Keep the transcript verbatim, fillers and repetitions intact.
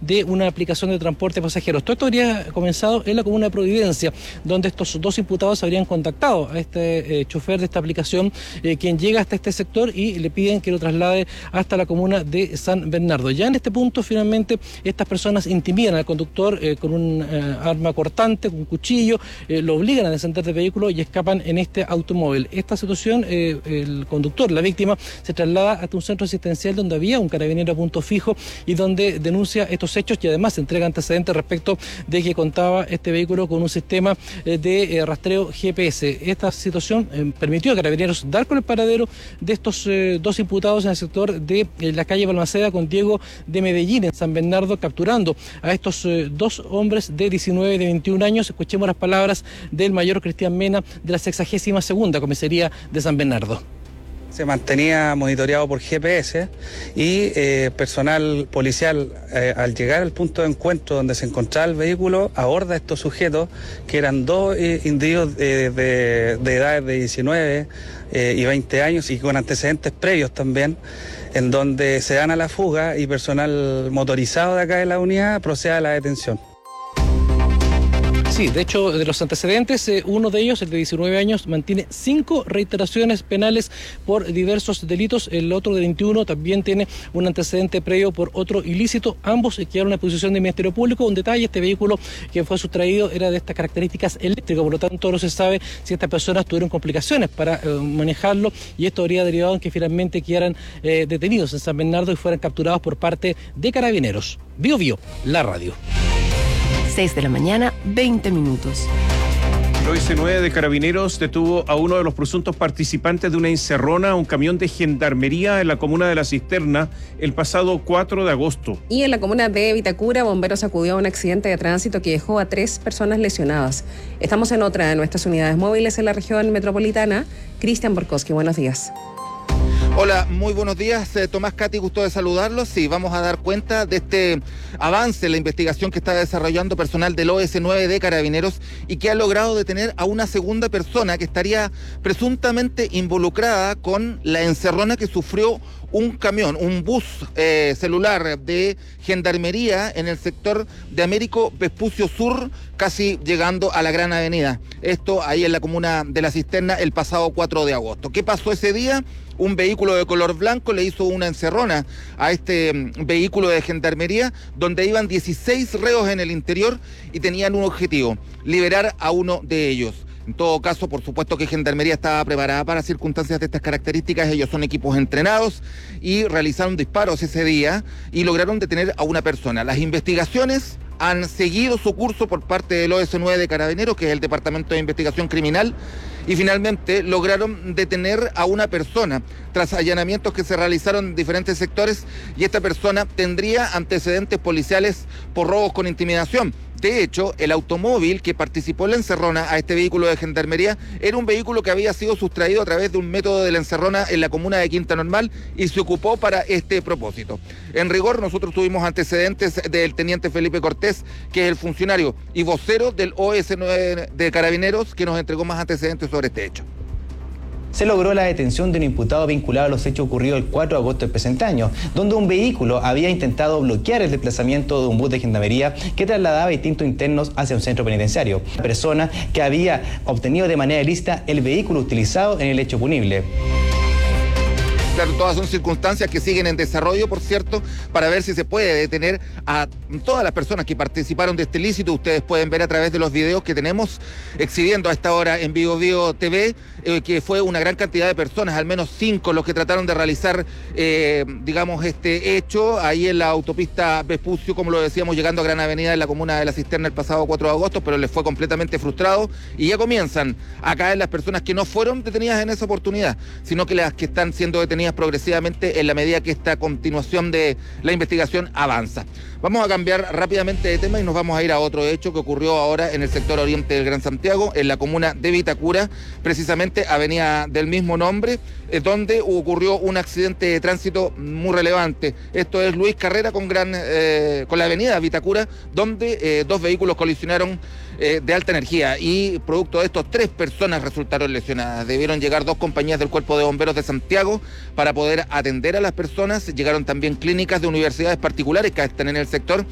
de una aplicación de transporte de pasajeros. Todo esto habría comenzado en la comuna de Providencia, donde estos dos imputados habrían contactado a este eh, chofer de esta aplicación, eh, quien llega hasta este sector y le piden que lo traslade hasta la comuna de San Bernardo. Ya en este punto, finalmente, estas personas intimidan al conductor eh, con un eh, arma cortante, con un cuchillo, eh, lo obligan a descender del vehículo y escapan en este automóvil. Esta situación, eh, el conductor, la víctima, se traslada hasta un centro asistencial donde había un carabinero a punto fijo y donde denuncia estos hechos y además entrega antecedentes respecto de que contaba este vehículo con un sistema eh, de eh, rastreo G P S. Esta situación eh, permitió a Carabineros dar con el paradero de estos eh, dos imputados en el sector de eh, la calle Balmaceda con Diego de Medellín, en San Bernardo, capturando a estos eh, dos hombres de diecinueve y de veintiún años. Escuchemos las palabras del mayor Cristian Mena de la sexagésima segunda Comisaría de San Bernardo. Se mantenía monitoreado por G P S y eh, personal policial eh, al llegar al punto de encuentro donde se encontraba el vehículo aborda a estos sujetos que eran dos eh, individuos eh, de, de edades de diecinueve eh, y veinte años y con antecedentes previos también, en donde se dan a la fuga y personal motorizado de acá de la unidad procede a la detención. Sí, de hecho, de los antecedentes, eh, uno de ellos, el de diecinueve años, mantiene cinco reiteraciones penales por diversos delitos. El otro de veintiuno también tiene un antecedente previo por otro ilícito. Ambos eh, quedaron en posición del Ministerio Público. Un detalle, este vehículo que fue sustraído era de estas características eléctricas, por lo tanto no se sabe si estas personas tuvieron complicaciones para eh, manejarlo y esto habría derivado en que finalmente quedaran eh, detenidos en San Bernardo y fueran capturados por parte de Carabineros. Bio Bio, la radio. seis de la mañana, veinte minutos. El O S nueve de Carabineros detuvo a uno de los presuntos participantes de una encerrona, un camión de gendarmería en la comuna de La Cisterna, el pasado cuatro de agosto. Y en la comuna de Vitacura, bomberos acudió a un accidente de tránsito que dejó a tres personas lesionadas. Estamos en otra de nuestras unidades móviles en la región metropolitana. Cristian Borkowski, buenos días. Hola, muy buenos días, eh, Tomás, Katy, gusto de saludarlos. Sí, vamos a dar cuenta de este avance en la investigación que está desarrollando personal del O S nueve de Carabineros y que ha logrado detener a una segunda persona que estaría presuntamente involucrada con la encerrona que sufrió un camión, un bus eh, celular de gendarmería en el sector de Américo Vespucio Sur, casi llegando a la Gran Avenida. Esto ahí en la comuna de La Cisterna el pasado cuatro de agosto. ¿Qué pasó ese día? Un vehículo de color blanco le hizo una encerrona a este mm, vehículo de gendarmería donde iban dieciséis reos en el interior y tenían un objetivo, liberar a uno de ellos. En todo caso, por supuesto que Gendarmería estaba preparada para circunstancias de estas características. Ellos son equipos entrenados y realizaron disparos ese día y lograron detener a una persona. Las investigaciones han seguido su curso por parte del O S nueve de Carabineros, que es el Departamento de Investigación Criminal, y finalmente lograron detener a una persona tras allanamientos que se realizaron en diferentes sectores, y esta persona tendría antecedentes policiales por robos con intimidación. De hecho, el automóvil que participó en la encerrona a este vehículo de gendarmería era un vehículo que había sido sustraído a través de un método de la encerrona en la comuna de Quinta Normal y se ocupó para este propósito. En rigor, nosotros tuvimos antecedentes del teniente Felipe Cortés, que es el funcionario y vocero del O S nueve de Carabineros, que nos entregó más antecedentes sobre este hecho. Se logró la detención de un imputado vinculado a los hechos ocurridos el cuatro de agosto del presente año, donde un vehículo había intentado bloquear el desplazamiento de un bus de gendarmería que trasladaba distintos internos hacia un centro penitenciario. La persona que había obtenido de manera ilícita el vehículo utilizado en el hecho punible. Claro, todas son circunstancias que siguen en desarrollo, por cierto, para ver si se puede detener a todas las personas que participaron de este ilícito. Ustedes pueden ver a través de los videos que tenemos exhibiendo a esta hora en Bio Bio T V, eh, que fue una gran cantidad de personas, al menos cinco, los que trataron de realizar, eh, digamos, este hecho ahí en la autopista Vespucio, como lo decíamos, llegando a Gran Avenida en la comuna de La Cisterna el pasado cuatro de agosto, pero les fue completamente frustrado y ya comienzan a caer las personas que no fueron detenidas en esa oportunidad, sino que las que están siendo detenidas progresivamente en la medida que esta continuación de la investigación avanza. Vamos a cambiar rápidamente de tema y nos vamos a ir a otro hecho que ocurrió ahora en el sector oriente del Gran Santiago, en la comuna de Vitacura, precisamente avenida del mismo nombre, eh, donde ocurrió un accidente de tránsito muy relevante. Esto es Luis Carrera con, gran, eh, con la avenida Vitacura, donde eh, dos vehículos colisionaron eh, de alta energía y producto de esto tres personas resultaron lesionadas. Debieron llegar dos compañías del Cuerpo de Bomberos de Santiago para poder atender a las personas. Llegaron también clínicas de universidades particulares que están en el sector